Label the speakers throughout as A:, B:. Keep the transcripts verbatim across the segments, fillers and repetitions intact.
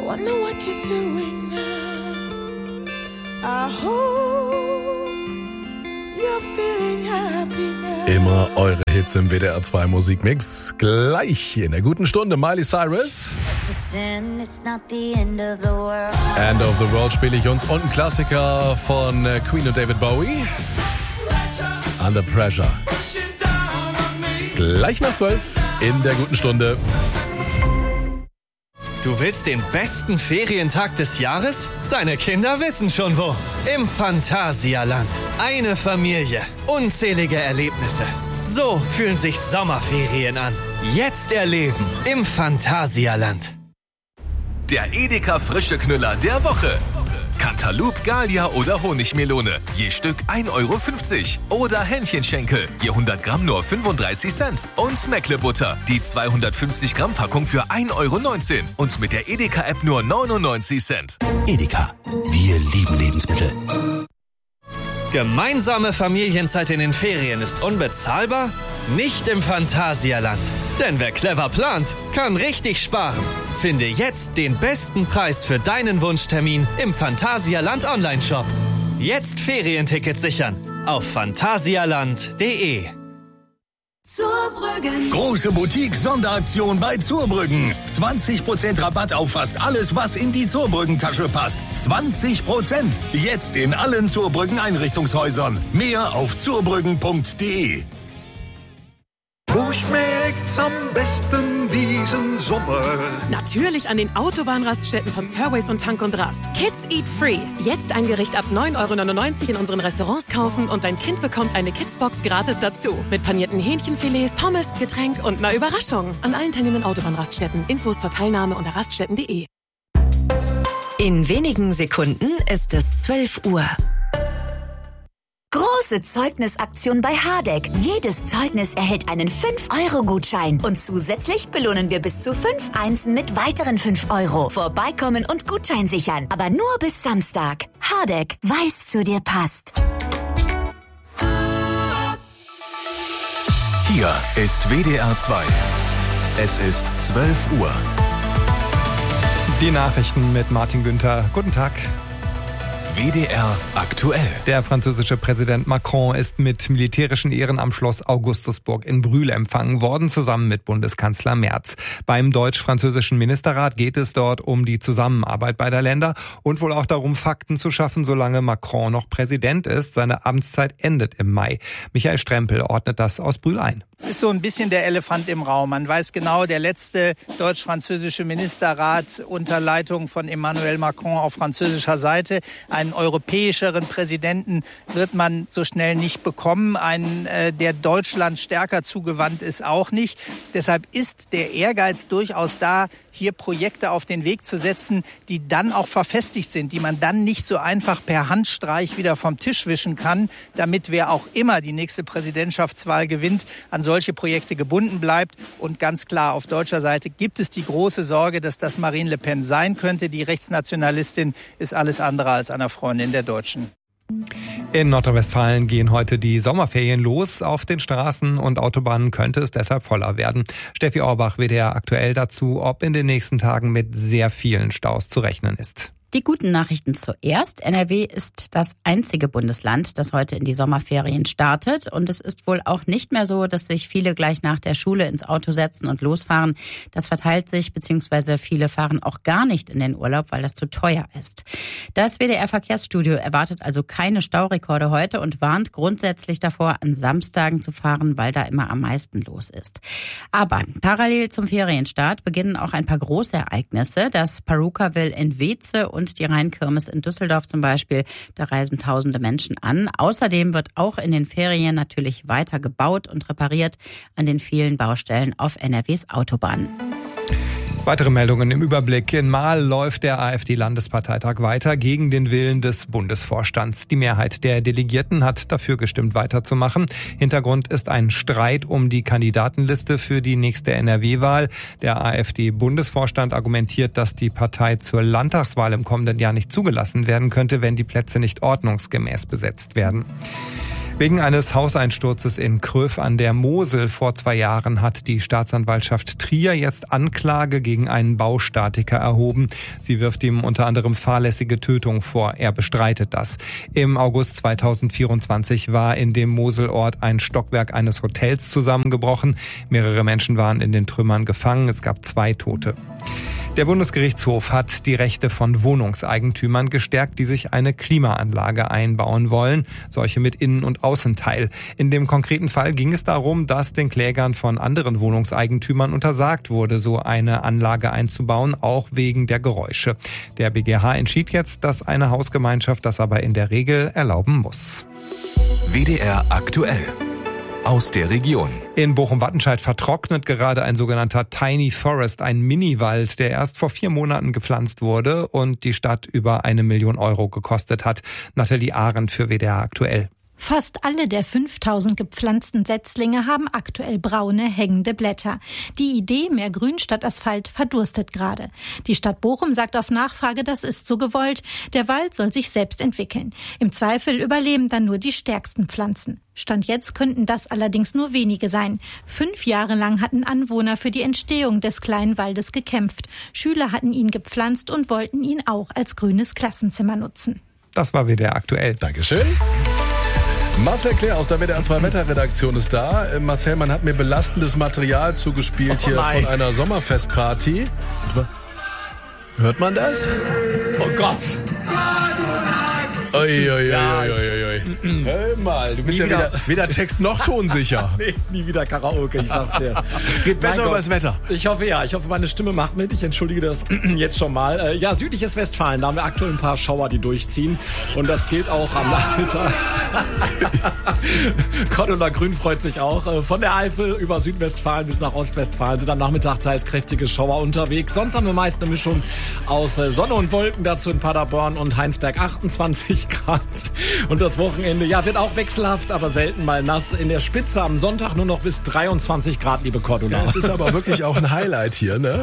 A: wonder what you're doing now. I hope you're feeling happy now.
B: Immer eure Hits im W D R zwei Musikmix. Gleich in der guten Stunde Miley Cyrus. End of the World spiele ich uns und ein Klassiker von Queen und David Bowie. Under Pressure. Gleich nach zwölf in der guten Stunde.
C: Du willst den besten Ferientag des Jahres? Deine Kinder wissen schon wo. Im Phantasialand. Eine Familie. Unzählige Erlebnisse. So fühlen sich Sommerferien an. Jetzt erleben im Phantasialand.
D: Der Edeka Frische Knüller der Woche. Cantaloupe, Gallia oder Honigmelone. Je Stück ein Euro fünfzig. Oder Hähnchenschenkel. Je hundert Gramm nur fünfunddreißig Cent. Und Meckle-Butter. Die zweihundertfünfzig Gramm Packung für ein Euro neunzehn. Und mit der Edeka-App nur neunundneunzig Cent.
E: Edeka. Wir lieben Lebensmittel.
C: Gemeinsame Familienzeit in den Ferien ist unbezahlbar? Nicht im Phantasialand. Denn wer clever plant, kann richtig sparen. Finde jetzt den besten Preis für deinen Wunschtermin im Phantasialand Online-Shop. Jetzt Ferientickets sichern auf phantasialand punkt de.
F: Zurbrüggen.
E: Große Boutique-Sonderaktion bei Zurbrüggen. zwanzig Prozent Rabatt auf fast alles, was in die Zurbrüggen-Tasche passt. zwanzig Prozent. Jetzt in allen Zurbrüggen-Einrichtungshäusern. Mehr auf zurbrüggen punkt de.
G: Wo schmeckt's am besten diesen Sommer?
H: Natürlich an den Autobahnraststätten von Surways und Tank und Rast. Kids Eat Free. Jetzt ein Gericht ab neun Euro neunundneunzig in unseren Restaurants kaufen und dein Kind bekommt eine Kidsbox gratis dazu. Mit panierten Hähnchenfilets, Pommes, Getränk und einer Überraschung. An allen teilnehmenden Autobahnraststätten. Infos zur Teilnahme unter raststätten punkt de.
I: In wenigen Sekunden ist es zwölf Uhr.
J: Große Zeugnisaktion bei Hardegg. Jedes Zeugnis erhält einen fünf Euro Gutschein. Und zusätzlich belohnen wir bis zu fünf Einsen mit weiteren fünf Euro. Vorbeikommen und Gutschein sichern. Aber nur bis Samstag. Hardegg, weil's zu dir passt.
D: Hier ist W D R zwei. Es ist zwölf Uhr.
K: Die Nachrichten mit Martin Günther. Guten Tag.
D: W D R aktuell.
K: Der französische Präsident Macron ist mit militärischen Ehren am Schloss Augustusburg in Brühl empfangen worden, zusammen mit Bundeskanzler Merz. Beim deutsch-französischen Ministerrat geht es dort um die Zusammenarbeit beider Länder und wohl auch darum, Fakten zu schaffen, solange Macron noch Präsident ist. Seine Amtszeit endet im Mai. Michael Strempel ordnet das aus Brühl ein.
L: Es ist so ein bisschen der Elefant im Raum. Man weiß genau, der letzte deutsch-französische Ministerrat unter Leitung von Emmanuel Macron auf französischer Seite. Einen europäischeren Präsidenten wird man so schnell nicht bekommen. Einen, äh, der Deutschland stärker zugewandt ist, auch nicht. Deshalb ist der Ehrgeiz durchaus da, hier Projekte auf den Weg zu setzen, die dann auch verfestigt sind, die man dann nicht so einfach per Handstreich wieder vom Tisch wischen kann, damit wer auch immer die nächste Präsidentschaftswahl gewinnt, an solche Projekte gebunden bleibt. Und ganz klar, auf deutscher Seite gibt es die große Sorge, dass das Marine Le Pen sein könnte. Die Rechtsnationalistin ist alles andere als eine Freundin der Deutschen.
K: In Nordrhein-Westfalen gehen heute die Sommerferien los. Auf den Straßen und Autobahnen könnte es deshalb voller werden. Steffi Orbach, W D R aktuell dazu, ob in den nächsten Tagen mit sehr vielen Staus zu rechnen ist.
M: Die guten Nachrichten zuerst. N R W ist das einzige Bundesland, das heute in die Sommerferien startet. Und es ist wohl auch nicht mehr so, dass sich viele gleich nach der Schule ins Auto setzen und losfahren. Das verteilt sich, beziehungsweise viele fahren auch gar nicht in den Urlaub, weil das zu teuer ist. Das W D R-Verkehrsstudio erwartet also keine Staurekorde heute und warnt grundsätzlich davor, an Samstagen zu fahren, weil da immer am meisten los ist. Aber parallel zum Ferienstart beginnen auch ein paar große Ereignisse. Das Perukaville in Weeze und die Rheinkirmes in Düsseldorf zum Beispiel. Da reisen tausende Menschen an. Außerdem wird auch in den Ferien natürlich weiter gebaut und repariert an den vielen Baustellen auf N R Ws Autobahnen.
K: Weitere Meldungen im Überblick. In Marl läuft der AfD-Landesparteitag weiter gegen den Willen des Bundesvorstands. Die Mehrheit der Delegierten hat dafür gestimmt, weiterzumachen. Hintergrund ist ein Streit um die Kandidatenliste für die nächste N R W-Wahl. Der AfD-Bundesvorstand argumentiert, dass die Partei zur Landtagswahl im kommenden Jahr nicht zugelassen werden könnte, wenn die Plätze nicht ordnungsgemäß besetzt werden. Wegen eines Hauseinsturzes in Kröv an der Mosel vor zwei Jahren hat die Staatsanwaltschaft Trier jetzt Anklage gegen einen Baustatiker erhoben. Sie wirft ihm unter anderem fahrlässige Tötung vor. Er bestreitet das. Im August zweitausendvierundzwanzig war in dem Moselort ein Stockwerk eines Hotels zusammengebrochen. Mehrere Menschen waren in den Trümmern gefangen. Es gab zwei Tote. Der Bundesgerichtshof hat die Rechte von Wohnungseigentümern gestärkt, die sich eine Klimaanlage einbauen wollen, solche mit Innen- und Außenteil. In dem konkreten Fall ging es darum, dass den Klägern von anderen Wohnungseigentümern untersagt wurde, so eine Anlage einzubauen, auch wegen der Geräusche. Der B G H entschied jetzt, dass eine Hausgemeinschaft das aber in der Regel erlauben muss.
D: W D R aktuell. Aus der Region.
K: In Bochum-Wattenscheid vertrocknet gerade ein sogenannter Tiny Forest, ein Miniwald, der erst vor vier Monaten gepflanzt wurde und die Stadt über eine Million Euro gekostet hat. Nathalie Arendt für W D R aktuell.
F: Fast alle der fünftausend gepflanzten Setzlinge haben aktuell braune, hängende Blätter. Die Idee, mehr Grün statt Asphalt, verdurstet gerade. Die Stadt Bochum sagt auf Nachfrage, das ist so gewollt. Der Wald soll sich selbst entwickeln. Im Zweifel überleben dann nur die stärksten Pflanzen. Stand jetzt könnten das allerdings nur wenige sein. Fünf Jahre lang hatten Anwohner für die Entstehung des kleinen Waldes gekämpft. Schüler hatten ihn gepflanzt und wollten ihn auch als grünes Klassenzimmer nutzen.
K: Das war W D R aktuell.
B: Dankeschön. Marcel Claire aus der W D R zwei Wetterredaktion ist da. Äh, Marcel, man hat mir belastendes Material zugespielt hier
N: oh
B: von einer Sommerfestparty. Hört man das?
N: Oh Gott.
B: Ui, ui, ui,
N: Ja,
B: ui, ui, ui. Hör mal, du bist
N: Nie
B: ja
N: wieder.
B: weder, weder Text noch tonsicher.
N: Nee, nie wieder Karaoke, ich sag's dir.
B: Geht besser
N: Mein
B: über
N: Gott.
B: das Wetter.
N: Ich hoffe ja, ich hoffe meine Stimme macht mit. Ich entschuldige das jetzt schon mal. Äh, Ja, südliches Westfalen, da haben wir aktuell ein paar Schauer, die durchziehen. Und das gilt auch am Nachmittag. Cordula Grün freut sich auch. Äh, Von der Eifel über Südwestfalen bis nach Ostwestfalen sind am Nachmittag teils kräftige Schauer unterwegs. Sonst haben wir meist eine Mischung aus äh, Sonne und Wolken. Dazu in Paderborn und Heinsberg achtundzwanzig Grad. Und das Wochenende, ja, wird auch wechselhaft, aber selten mal nass. In der Spitze am Sonntag nur noch bis dreiundzwanzig Grad, liebe Cordula.
B: Ja, es ist aber wirklich auch ein Highlight hier, ne?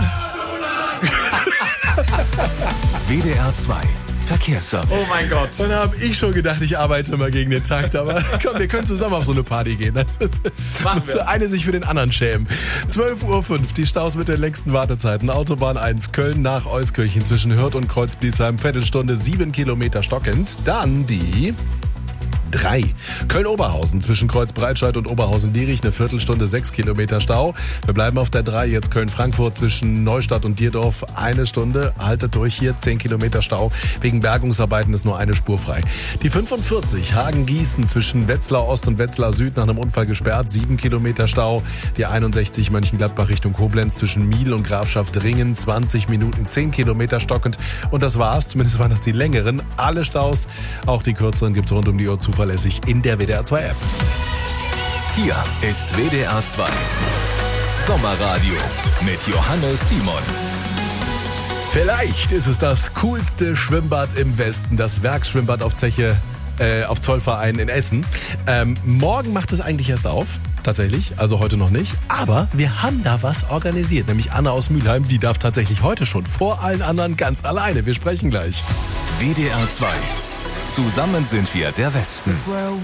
D: W D R zwei Verkehrsservice.
N: Oh mein Gott.
B: Und da habe ich schon gedacht, ich arbeite mal gegen den Takt. Aber komm, wir können zusammen auf so eine Party gehen. Das ist,
N: Machen
B: muss
N: wir.
B: der eine sich für den anderen schämen. zwölf Uhr fünf, die Staus mit den längsten Wartezeiten. Autobahn eins, Köln nach Euskirchen zwischen Hürth und Kreuzbliesheim. Viertelstunde, sieben Kilometer stockend. Dann die drei. Köln-Oberhausen zwischen Kreuzbreitscheid und Oberhausen-Dierich eine Viertelstunde, sechs Kilometer Stau. Wir bleiben auf der drei. Jetzt Köln-Frankfurt zwischen Neustadt und Dierdorf eine Stunde. Haltet durch hier, zehn Kilometer Stau. Wegen Bergungsarbeiten ist nur eine Spur frei. Die fünfundvierzig Hagen-Gießen zwischen Wetzlar Ost und Wetzlar Süd nach einem Unfall gesperrt. sieben Kilometer Stau. Die einundsechzig Mönchengladbach Richtung Koblenz zwischen Miel und Grafschaft Dringen. zwanzig Minuten, zehn Kilometer stockend. Und das war's. Zumindest waren das die längeren. Alle Staus, auch die kürzeren, gibt's rund um die Uhr zuverlässig in der W D R zwei App.
D: Hier ist W D R zwei Sommerradio mit Johannes Simon.
B: Vielleicht ist es das coolste Schwimmbad im Westen, das Werksschwimmbad auf Zeche, äh, auf Zollverein in Essen. Ähm, morgen macht es eigentlich erst auf. Tatsächlich, also heute noch nicht. Aber wir haben da was organisiert, nämlich Anna aus Mülheim. Die darf tatsächlich heute schon vor allen anderen ganz alleine. Wir sprechen gleich.
D: W D R zwei. Zusammen sind wir der Westen.